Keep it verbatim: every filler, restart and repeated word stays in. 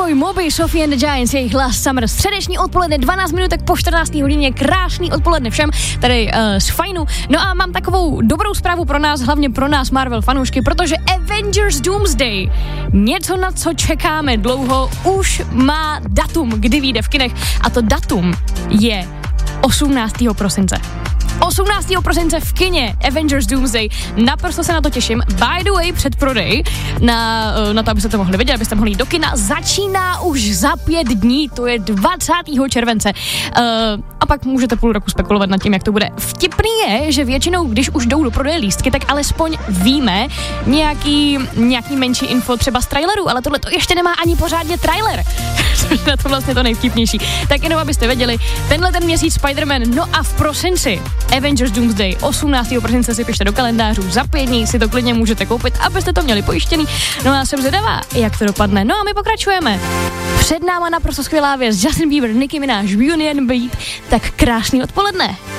Ahoj Moby, Sophie and the Giants, jejich Last Summer. Středeční odpoledne, dvanáct minutek po čtrnácté hodině, krásný odpoledne všem, tady uh, z Fajnu. No a mám takovou dobrou zprávu pro nás, hlavně pro nás Marvel fanoušky, protože Avengers Doomsday, něco na co čekáme dlouho, už má datum, kdy vyjde v kinech, a to datum je osmnáctého prosince. osmnáctého prosince v kině Avengers Doomsday. Naprosto se na to těším. By the way, předprodej na, na to, abyste to mohli vidět, abyste mohli jít do kina, začíná už za pět dní, to je dvacátého července. Uh, a pak můžete půl roku spekulovat nad tím, jak to bude. Vtipný je, že většinou, když už jdou do prodeje lístky, tak alespoň víme nějaký, nějaký menší info třeba z traileru, ale tohle to ještě nemá ani pořádně trailer. Na to vlastně to nejvtipnější. Tak jenom abyste věděli, tenhle ten měsíc Spider-Man, no a v prosinci Avengers Doomsday, osmnáctého prosince si pište do kalendářů, za pět dní si to klidně můžete koupit, abyste to měli pojištěný. No a já jsem zvědavá, jak to dopadne. No a my pokračujeme. Před náma naprosto skvělá věc, Justin Bieber, Nicki Minaj, Union Beat, tak krásný odpoledne.